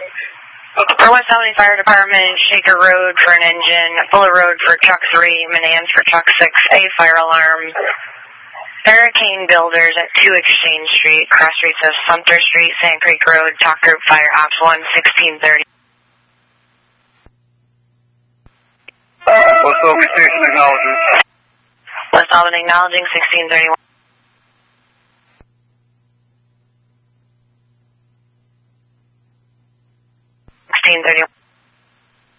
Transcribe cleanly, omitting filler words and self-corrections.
For West Albany Fire Department, Shaker Road for an engine, Fuller Road for truck 3, Manans for truck 6, a fire alarm. Hurricane Builders at 2 Exchange Street, cross streets of Sumter Street, Sand Creek Road, Talk Group Fire Ops 1, 1630. West Albany Station acknowledging. West Albany acknowledging 1631. 1631.